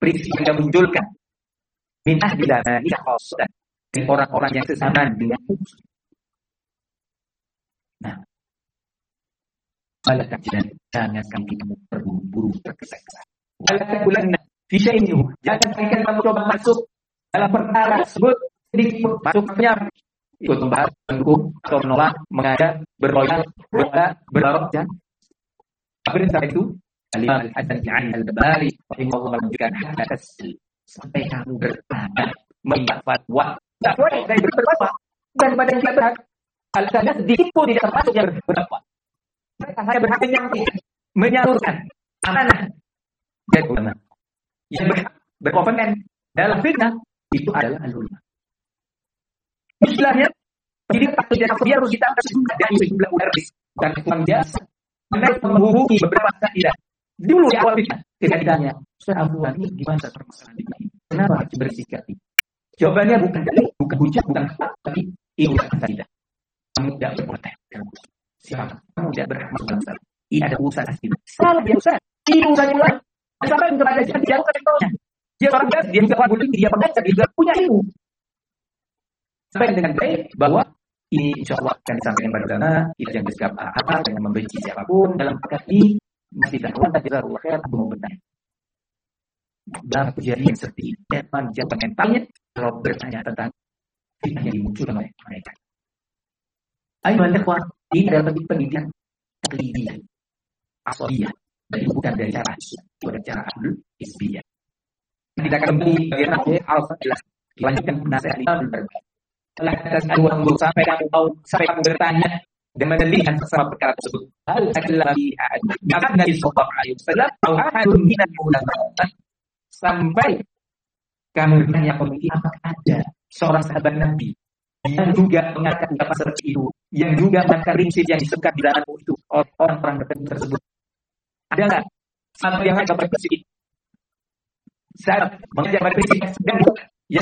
prinsip yang dia munculkan. Min ahli zamanika khassatan, dari orang-orang yang sezaman dengan. Nah, malah jangan kamu berburu-buru tergesa-gesa. Malah bulan fi syai'in, jangan kamu coba masuk dalam perkara tersebut sedikit masuknya ikut membahas, mendukung atau menolak, mengajak, berloyal, berlarok dan akhirnya sampai itu Al-Imam Al-Hasan bin Al-Bari rahimahullah menunjukkan hadis sampai kamu bertanya membuat fatwa. Tak boleh saya berfatwa dan pada yang berat al-sana sedikit pun tidak termasuk yang berfatwa. Mereka hanya berhak menyalurkan amanah dan ulama. Yang berhak berkompeten dalam fitnah itu adalah ulama. Istilahnya pendidikan tidak dia harus ditambah sejumlah mudarris dan tukang jasa. Mereka menghubungi beberapa kaidah. Dulu di awal fitnah ketika ditanya, Ustaz Abdullah ini gimana permasalahan ini? Kenapa harus bersikap ini? Jawabannya bukan dalil, bukan hujah, bukan hak, tapi ini kaidah. Kamu tidak berkompeten. Siapa? Kamu tidak berhak masuk dalam salah. Ini ada urusan asli. Salah dia Ustaz. Ini urusan ulama. Sampai kepada dia dijauhkan contohnya. Dia orang biasa, dia juga orang dia pengajar, dia juga punya ilmu. Sampai dengan baik bahwa ini insya Allah akan disampaikan pada ulama, kita jangan bersikap apa dengan membenci siapapun dalam perkara ini. Masih dakwah dan jazakallahu khair, aku mau bertanya. Dalam kejadian seperti ini, jangan mentalnya kalau bertanya tentang fitnah yang dimunculkan oleh mereka. Ayo ikhwan, ini adalah pendidikan taklidiyah, asabiyah, dan bukan dari cara Islam, itu adalah cara Ahlul Hizbiyah. Kita akan kembali bagaimana Al-Fatihah dilanjutkan nasihat Imam Al-Barbahari. Setelah kata sekarang sampai kamu bertanya dan menelitikan sesama perkara tersebut. Hal lagi maka Nabi Sallallahu Alaihi Wasallam ahadun minal ulama sampai kamu bertanya pemikir apakah ada seorang sahabat Nabi yang juga mengatakan apa seperti itu, yang juga mengatakan prinsip yang disebutkan di dalammu itu orang-orang tertentu tersebut. Ada nggak satu yang ada prinsip itu? Saat mengajar pada prinsip yang sedang bukan